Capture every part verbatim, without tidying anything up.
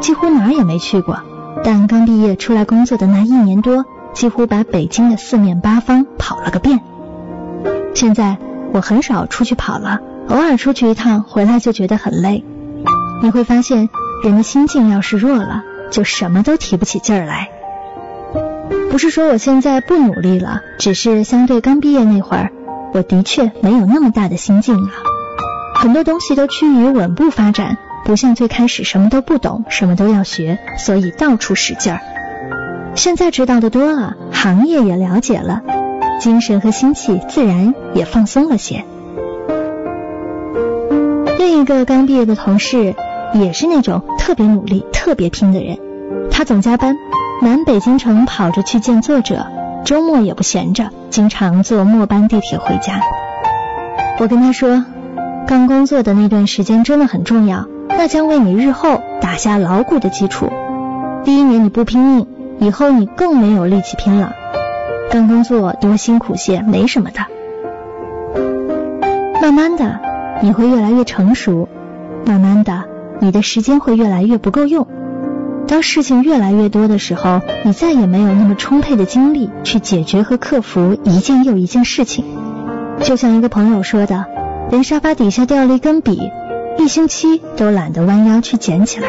几乎哪儿也没去过，但刚毕业出来工作的那一年多，几乎把北京的四面八方跑了个遍。现在我很少出去跑了，偶尔出去一趟回来就觉得很累。你会发现人的心境要是弱了，就什么都提不起劲儿来。不是说我现在不努力了，只是相对刚毕业那会儿，我的确没有那么大的心境了。很多东西都趋于稳步发展，不像最开始什么都不懂，什么都要学，所以到处使劲儿。现在知道的多了，行业也了解了，精神和心气自然也放松了些。另一个刚毕业的同事也是那种特别努力特别拼的人，他总加班，南北京城跑着去见作者，周末也不闲着，经常坐末班地铁回家。我跟他说，刚工作的那段时间真的很重要，那将为你日后打下牢固的基础。第一年你不拼命，以后你更没有力气拼了。刚工作多辛苦些没什么的，慢慢的你会越来越成熟，慢慢的你的时间会越来越不够用。当事情越来越多的时候，你再也没有那么充沛的精力去解决和克服一件又一件事情。就像一个朋友说的，连沙发底下掉了一根笔，一星期都懒得弯腰去捡起来。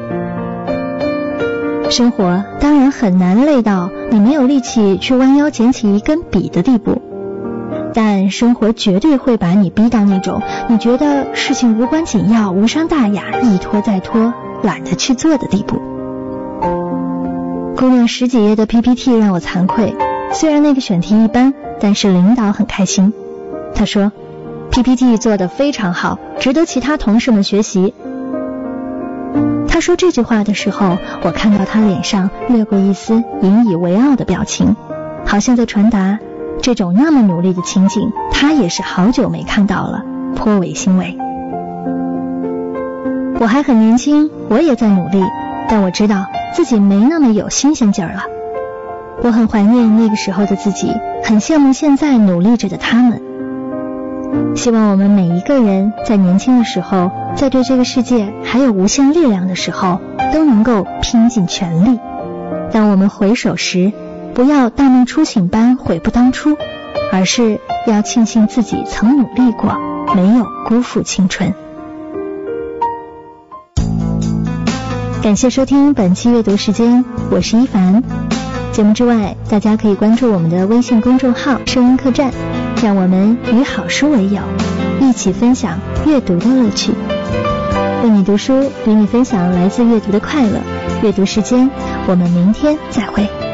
生活当然很难累到你没有力气去弯腰捡起一根笔的地步，但生活绝对会把你逼到那种你觉得事情无关紧要无伤大雅，一拖再拖，懒得去做的地步。姑娘十几页的 P P T 让我惭愧，虽然那个选题一般，但是领导很开心。他说 P P T 做得非常好，值得其他同事们学习。他说这句话的时候，我看到他脸上掠过一丝引以为傲的表情，好像在传达这种那么努力的情景，他也是好久没看到了，颇为欣慰。我还很年轻，我也在努力，但我知道自己没那么有新鲜劲儿了。我很怀念那个时候的自己，很羡慕现在努力着的他们。希望我们每一个人在年轻的时候，在对这个世界还有无限力量的时候，都能够拼尽全力。当我们回首时，不要大梦初醒般悔不当初，而是要庆幸自己曾努力过，没有辜负青春。感谢收听本期阅读时间，我是一凡。节目之外，大家可以关注我们的微信公众号声音客栈，让我们与好书为友，一起分享阅读的乐趣。为你读书，与你分享来自阅读的快乐。阅读时间，我们明天再会。